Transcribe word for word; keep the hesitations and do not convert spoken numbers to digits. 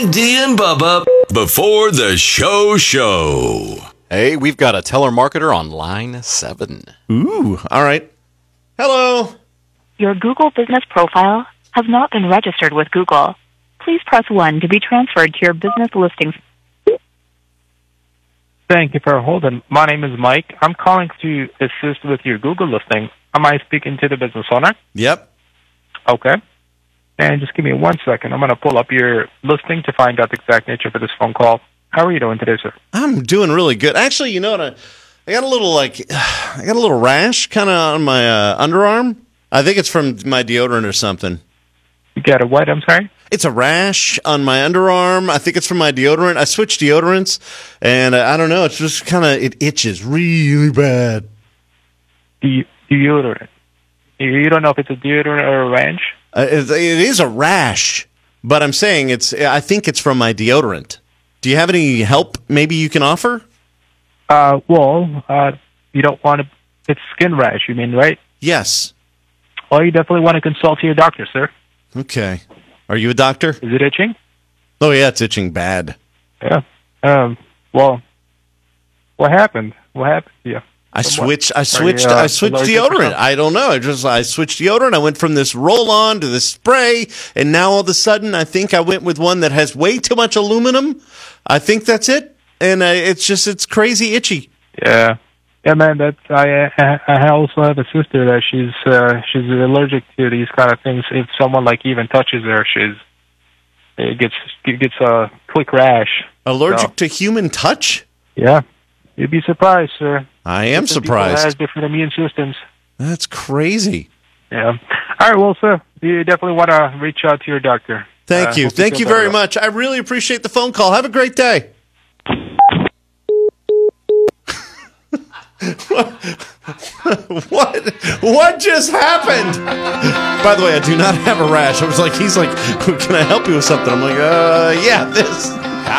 D and Bubba before the show show. Hey, we've got a telemarketer on line seven. Ooh, all right. Hello. Your Google business profile has not been registered with Google. Please press one to be transferred to your business listings. Thank you for holding. My name is Mike. I'm calling to assist with your Google listing. Am I speaking to the business owner? Yep. Okay. And just give me one second. I'm going to pull up your listing to find out the exact nature for this phone call. How are you doing today, sir? I'm doing really good. Actually, you know what? I, I got a little like I got a little rash kind of on my uh, underarm. I think it's from my deodorant or something. You got a what? I'm sorry? It's a rash on my underarm. I think it's from my deodorant. I switched deodorants, and uh, I don't know. It's just kind of it itches really bad. De- deodorant. You don't know if it's a deodorant or a ranch? Uh, it, it is a rash, but I'm saying it's. I think it's from my deodorant. Do you have any help? Maybe you can offer. Uh, well, uh, you don't want to. It's skin rash. You mean, right? Yes. Well, you definitely want to consult your doctor, sir. Okay. Are you a doctor? Is it itching? Oh yeah, it's itching bad. Yeah. Um. Well, what happened? What happened to you? I switched. I you, switched. uh, I switched allergic or deodorant. something? I don't know. I just. I switched deodorant. I went from this roll-on to this spray, and now all of a sudden, I think I went with one that has way too much aluminum. I think that's it, and uh, it's just it's crazy itchy. Yeah. Yeah, man. That's I. I, I also have a sister that she's uh, she's allergic to these kind of things. If someone like even touches her, she's it gets it gets a quick rash. Allergic So, to human touch? yeah. You'd be surprised, sir. I am Different people surprised. has different immune systems. That's crazy. Yeah. All right, well, sir, you definitely want to reach out to your doctor. Thank Uh, you. hope Thank feel you very better. much. I really appreciate the phone call. Have a great day. What? What just happened? By the way, I do not have a rash. I was like, he's like, can I help you with something? I'm like, uh, yeah, this.